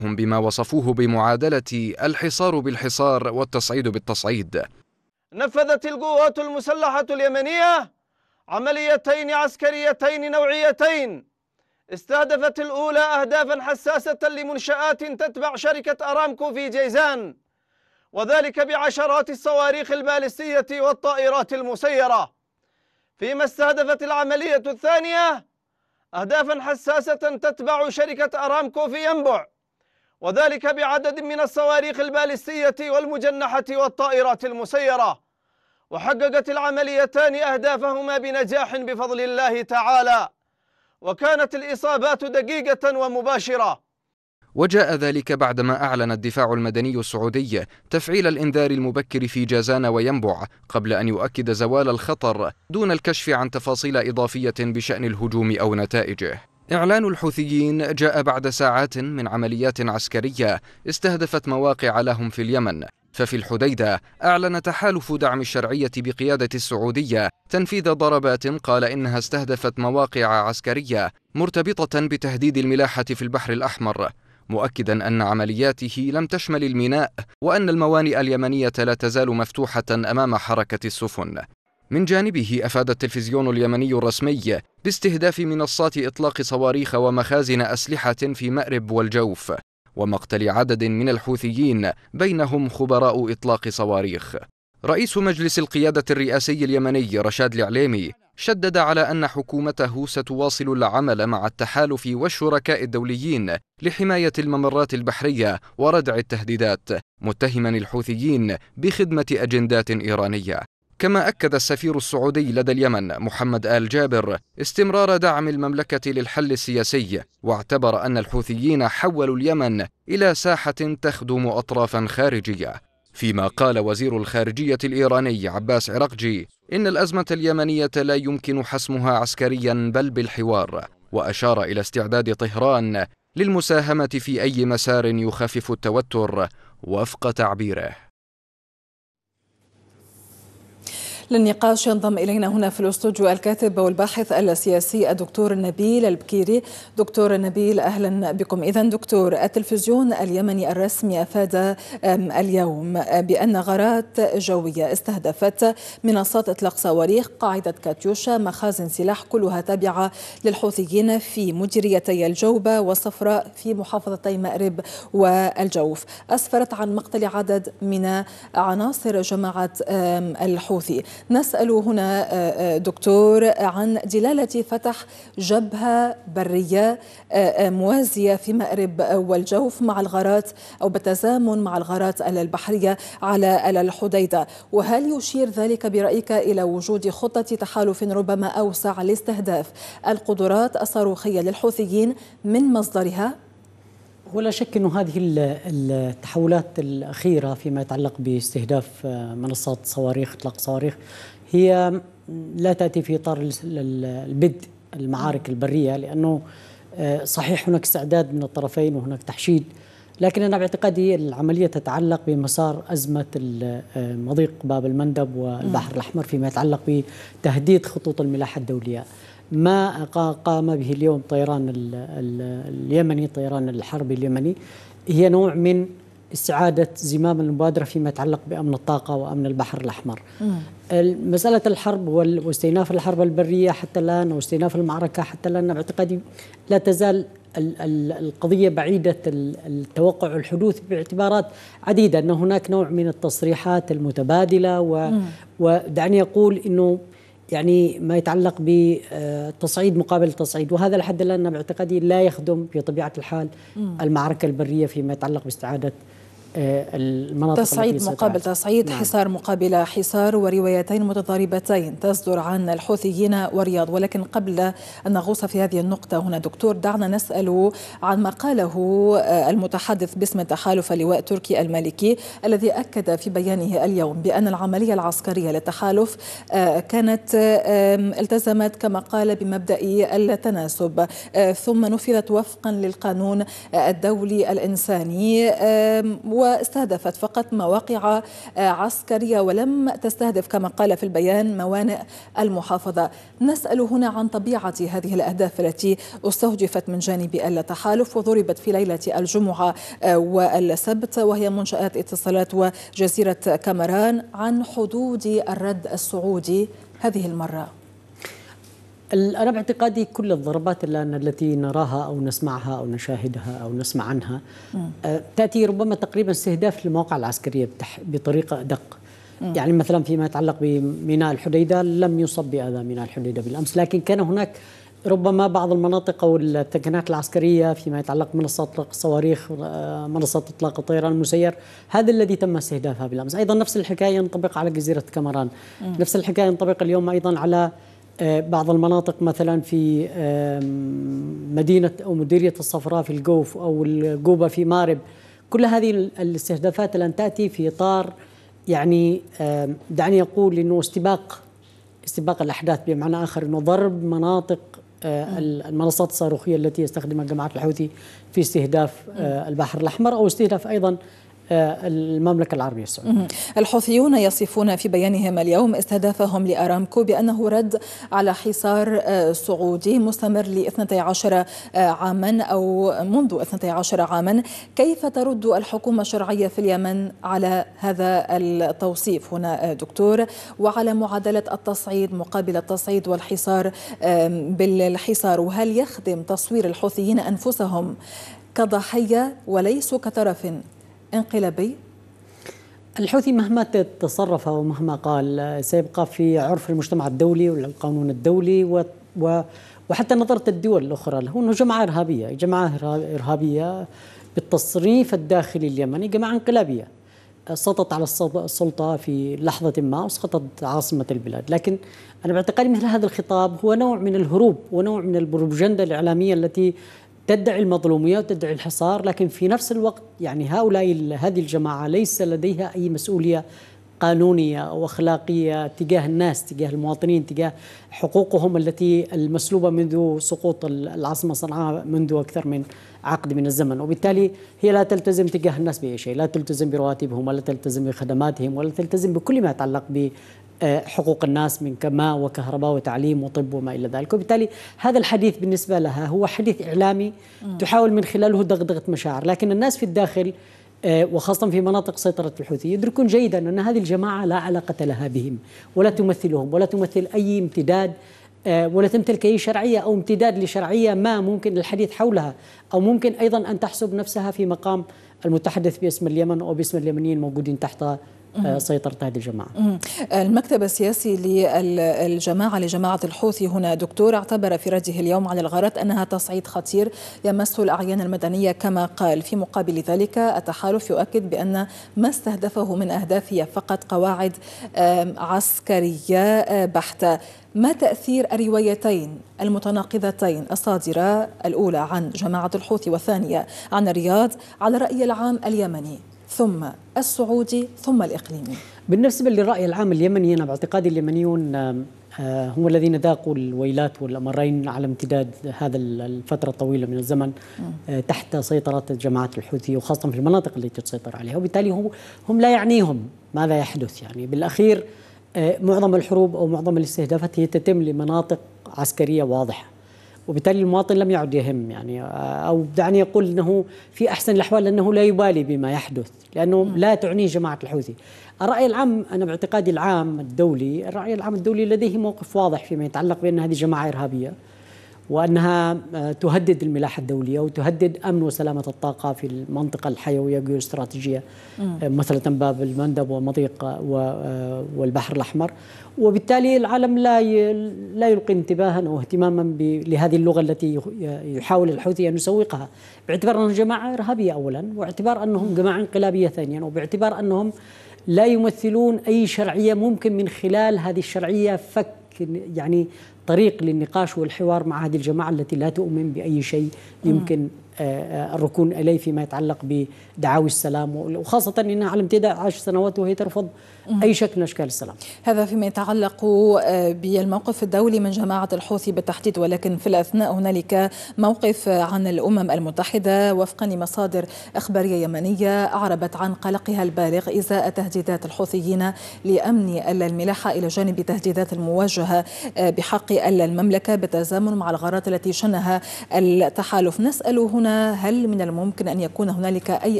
هم بما وصفوه بمعادلة الحصار بالحصار والتصعيد بالتصعيد. نفذت القوات المسلحة اليمنية عمليتين عسكريتين نوعيتين، استهدفت الأولى أهدافا حساسة لمنشآت تتبع شركة أرامكو في جيزان، وذلك بعشرات الصواريخ البالستية والطائرات المسيرة، فيما استهدفت العملية الثانية أهدافا حساسة تتبع شركة أرامكو في ينبع، وذلك بعدد من الصواريخ البالستية والمجنحة والطائرات المسيرة. وحققت العمليتان أهدافهما بنجاح بفضل الله تعالى، وكانت الإصابات دقيقة ومباشرة. وجاء ذلك بعدما أعلن الدفاع المدني السعودي تفعيل الإنذار المبكر في جازان وينبع قبل أن يؤكد زوال الخطر دون الكشف عن تفاصيل إضافية بشأن الهجوم أو نتائجه. إعلان الحوثيين جاء بعد ساعات من عمليات عسكرية استهدفت مواقع لهم في اليمن. ففي الحديدة أعلن تحالف دعم الشرعية بقيادة السعودية تنفيذ ضربات قال إنها استهدفت مواقع عسكرية مرتبطة بتهديد الملاحة في البحر الأحمر، مؤكدا أن عملياته لم تشمل الميناء وأن الموانئ اليمنية لا تزال مفتوحة أمام حركة السفن. من جانبه أفاد التلفزيون اليمني الرسمي باستهداف منصات إطلاق صواريخ ومخازن أسلحة في مأرب والجوف، ومقتل عدد من الحوثيين بينهم خبراء إطلاق صواريخ. رئيس مجلس القيادة الرئاسي اليمني رشاد العليمي شدد على أن حكومته ستواصل العمل مع التحالف والشركاء الدوليين لحماية الممرات البحرية وردع التهديدات، متهما الحوثيين بخدمة أجندات إيرانية. كما أكد السفير السعودي لدى اليمن محمد آل جابر استمرار دعم المملكة للحل السياسي، واعتبر أن الحوثيين حولوا اليمن إلى ساحة تخدم أطرافا خارجية. فيما قال وزير الخارجية الإيراني عباس عراقجي إن الأزمة اليمنية لا يمكن حسمها عسكريا بل بالحوار، وأشار إلى استعداد طهران للمساهمة في أي مسار يخفف التوتر وفق تعبيره. للنقاش ينضم إلينا هنا في الاستوديو الكاتب والباحث السياسي الدكتور نبيل البكيري. دكتور نبيل، أهلا بكم. إذن دكتور، التلفزيون اليمني الرسمي أفاد اليوم بأن غارات جوية استهدفت منصات إطلاق صواريخ، قاعدة كاتيوشا، مخازن سلاح كلها تابعة للحوثيين في مجريتي الجوبة والصفراء في محافظتي مأرب والجوف، أسفرت عن مقتل عدد من عناصر جماعة الحوثي. نسأل هنا دكتور عن دلالة فتح جبهة برية موازية في مأرب والجوف مع الغارات أو بالتزامن مع الغارات البحرية على الحديدة، وهل يشير ذلك برأيك إلى وجود خطة تحالف ربما أوسع لاستهداف القدرات الصاروخية للحوثيين من مصدرها؟ ولا شك أن هذه التحولات الأخيرة فيما يتعلق باستهداف منصات صواريخ إطلاق صواريخ هي لا تأتي في إطار البدء المعارك البرية، لأنه صحيح هناك استعداد من الطرفين وهناك تحشيد، لكن أنا باعتقادي العملية تتعلق بمسار أزمة مضيق باب المندب والبحر الأحمر فيما يتعلق بتهديد خطوط الملاحة الدولية. ما قام به اليوم طيران اليمني، طيران الحرب اليمني، هي نوع من استعادة زمام المبادرة فيما يتعلق بأمن الطاقة وأمن البحر الأحمر. مسألة الحرب واستئناف الحرب البرية حتى الآن واستئناف المعركة حتى الآن باعتقادي لا تزال القضية بعيدة التوقع الحدوث باعتبارات عديدة، أن هناك نوع من التصريحات المتبادلة ودعني أقول أنه يعني ما يتعلق بتصعيد مقابل تصعيد، وهذا لحد الآن باعتقادي لا يخدم بطبيعة الحال المعركة البرية فيما يتعلق باستعادة المناطق تصعيد مقابل تصعيد. نعم. حصار مقابل حصار، وروايتين متضاربتين تصدر عن الحوثيين والرياض. ولكن قبل أن نغوص في هذه النقطة هنا دكتور، دعنا نسأل عن ما قاله المتحدث باسم التحالف اللواء تركي المالكي، الذي أكد في بيانه اليوم بأن العملية العسكرية للتحالف كانت التزمت كما قال بمبدأ التناسب، ثم نفذت وفقا للقانون الدولي الإنساني، واستهدفت فقط مواقع عسكرية ولم تستهدف كما قال في البيان موانئ المحافظة. نسأل هنا عن طبيعة هذه الأهداف التي استهدفت من جانب التحالف وضربت في ليلة الجمعة والسبت، وهي منشآت اتصالات وجزيرة كامران، عن حدود الرد السعودي هذه المرة. أنا باعتقادي كل الضربات التي نراها أو نسمعها أو نشاهدها أو نسمع عنها تأتي ربما تقريبا استهداف للمواقع العسكرية بطريقة أدق. يعني مثلا فيما يتعلق بميناء الحديدة لم يصب بأذى ميناء الحديدة بالأمس، لكن كان هناك ربما بعض المناطق أو التكنات العسكرية فيما يتعلق بمنصات إطلاق الصواريخ، منصات إطلاق الطيران المسير، هذا الذي تم استهدافها بالأمس. أيضا نفس الحكاية ينطبق على جزيرة كامران، نفس الحكاية ينطبق اليوم أيضا على بعض المناطق مثلا في مدينة أو مديرية الصفراء في الجوف أو الجوبة في مارب. كل هذه الاستهدافات لن تأتي في إطار يعني دعني أقول أنه استباق الأحداث، بمعنى آخر أنه ضرب مناطق المنصات الصاروخية التي يستخدمها جماعة الحوثي في استهداف البحر الأحمر أو استهداف أيضا المملكة العربية السعودية. الحوثيون يصفون في بيانهم اليوم استهدافهم لأرامكو بأنه رد على حصار سعودي مستمر ل 12 عاما أو منذ 12 عاما. كيف ترد الحكومة الشرعية في اليمن على هذا التوصيف هنا دكتور، وعلى معادلة التصعيد مقابل التصعيد والحصار بالحصار؟ وهل يخدم تصوير الحوثيين أنفسهم كضحية وليسوا كطرف انقلابي؟ الحوثي مهما تصرف ومهما قال سيبقى في عرف المجتمع الدولي والقانون الدولي وحتى نظرة الدول الأخرى له أنه جماعة إرهابية، جماعة إرهابية بالتصنيف الداخلي اليمني، جماعة انقلابية سقطت على السلطة في لحظة ما وسقطت عاصمة البلاد. لكن أنا باعتقادي مثل هذا الخطاب هو نوع من الهروب ونوع من البروباغندا الإعلامية التي تدعي المظلومية وتدعي الحصار، لكن في نفس الوقت يعني هذه الجماعة ليس لديها أي مسؤولية قانونية أو أخلاقية تجاه الناس، تجاه المواطنين، تجاه حقوقهم التي المسلوبة منذ سقوط العاصمة صنعاء منذ أكثر من عقد من الزمن. وبالتالي هي لا تلتزم تجاه الناس بأي شيء، لا تلتزم برواتبهم ولا تلتزم بخدماتهم ولا تلتزم بكل ما يتعلق بحقوق الناس من ماء وكهرباء وتعليم وطب وما إلى ذلك. وبالتالي هذا الحديث بالنسبة لها هو حديث إعلامي تحاول من خلاله دغدغة مشاعر، لكن الناس في الداخل وخاصة في مناطق سيطرة الحوثي يدركون جيدا أن هذه الجماعة لا علاقة لها بهم ولا تمثلهم ولا تمثل أي امتداد ولا تمتلك أي شرعية أو امتداد لشرعية ما ممكن الحديث حولها، أو ممكن أيضا أن تحسب نفسها في مقام المتحدث باسم اليمن أو باسم اليمنيين الموجودين تحت سيطرة هذه الجماعة. المكتب السياسي لجماعة الحوثي هنا دكتور اعتبر في رده اليوم على الغارات أنها تصعيد خطير يمس الأعيان المدنية كما قال. في مقابل ذلك التحالف يؤكد بأن ما استهدفه من أهداف هي فقط قواعد عسكرية بحتة. ما تأثير الروايتين المتناقضتين الصادرة الأولى عن جماعة الحوثي والثانية عن الرياض على الرأي العام اليمني ثم السعودي ثم الإقليمي؟ بالنسبة للرأي العام اليمني أنا باعتقادي اليمنيون هم الذين ذاقوا الويلات والأمرين على امتداد هذا الفترة الطويلة من الزمن تحت سيطرة جماعة الحوثي وخاصة في المناطق التي تسيطر عليها، وبالتالي هم لا يعنيهم ماذا يحدث. يعني بالأخير معظم الحروب أو معظم الاستهدافات هي تتم لمناطق عسكرية واضحة، وبالتالي المواطن لم يعد يهم يعني، أو دعني أقول أنه في أحسن الأحوال أنه لا يبالي بما يحدث لأنه لا تعنيه جماعة الحوثي. الرأي العام أنا باعتقادي العام الدولي، الرأي العام الدولي لديه موقف واضح فيما يتعلق بأن هذه جماعة إرهابية وأنها تهدد الملاحة الدولية وتهدد أمن وسلامة الطاقة في المنطقة الحيوية الجيوستراتيجية مثلا باب المندب ومضيق والبحر الأحمر. وبالتالي العالم لا يلقي انتباها أو اهتماما لهذه اللغة التي يحاول الحوثي أن يسوقها، باعتبار أنهم جماعة إرهابية أولا، واعتبار أنهم جماعة انقلابية ثانيا، وباعتبار أنهم لا يمثلون أي شرعية ممكن من خلال هذه الشرعية فك يعني طريق للنقاش والحوار مع هذه الجماعة التي لا تؤمن بأي شيء يمكن الركون إليه فيما يتعلق بدعاوي السلام، وخاصة أنها على امتداد 10 سنوات وهي ترفض أي شكل من أشكال السلام. هذا فيما يتعلق بالموقف الدولي من جماعة الحوثي بالتحديد، ولكن في الأثناء هنالك موقف عن الأمم المتحدة وفقا لمصادر إخبارية يمنية أعربت عن قلقها البالغ إزاء تهديدات الحوثيين لأمن الملاحة إلى جانب تهديدات الموجهة بحق المملكة بالتزامن مع الغارات التي شنها التحالف. نسأل هنا هل من الممكن أن يكون هنالك أي